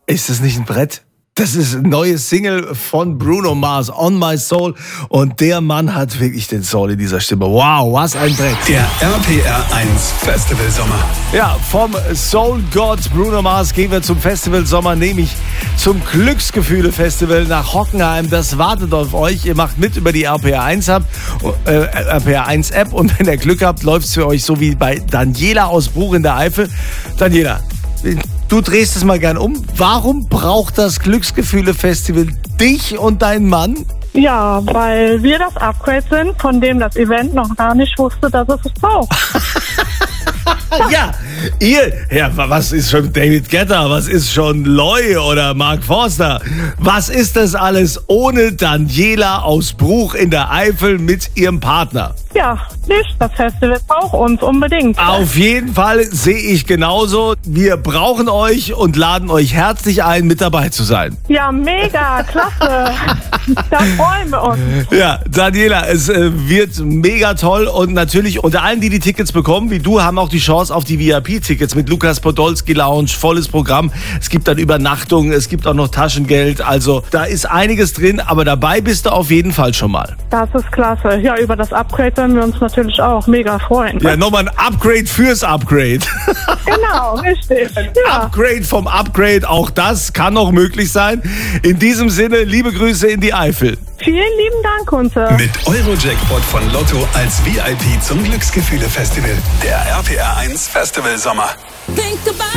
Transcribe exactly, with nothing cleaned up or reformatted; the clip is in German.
Ist das nicht ein Brett? Das ist ein neues Single von Bruno Mars, On My Soul. Und der Mann hat wirklich den Soul in dieser Stimme. Wow, was ein Brett. Der R P R eins Festival Sommer. Ja, vom Soul God Bruno Mars gehen wir zum Festival Sommer, nämlich zum Glücksgefühle Festival nach Hockenheim. Das wartet auf euch. Ihr macht mit über die R P R eins App, äh, R P R eins App. Und wenn ihr Glück habt, läuft es für euch so wie bei Daniela aus Bruch in der Eifel. Daniela, du drehst es mal gern um. Warum braucht das Glücksgefühle-Festival dich und deinen Mann? Ja, weil wir das Upgrade sind, von dem das Event noch gar nicht wusste, dass es es braucht. Ja, ihr, ja, was ist schon David Guetta, was ist schon Loy oder Mark Forster? Was ist das alles ohne Daniela aus Bruch in der Eifel mit ihrem Partner? Ja, nicht. Das Festival braucht uns unbedingt. Auf jeden Fall sehe ich genauso. Wir brauchen euch und laden euch herzlich ein, mit dabei zu sein. Ja, mega, klasse. Da freuen wir uns. Ja, Daniela, es äh, wird mega toll und natürlich unter allen, die die Tickets bekommen, wie du, haben auch die Chance auf die V I P-Tickets mit Lukas Podolski Lounge, volles Programm. Es gibt dann Übernachtungen, es gibt auch noch Taschengeld, also da ist einiges drin, aber dabei bist du auf jeden Fall schon mal. Das ist klasse. Ja, über das Upgrade werden wir uns natürlich auch mega freuen. Ja, nochmal ein Upgrade fürs Upgrade. Genau, richtig. Ein Ja. Upgrade vom Upgrade, auch das kann noch möglich sein. In diesem Sinne, liebe Grüße in die Eifel. Vielen lieben Dank, Kunze. Mit Eurojackpot von Lotto als V I P zum Glücksgefühle Festival. Der R P R eins Festival Sommer. Think about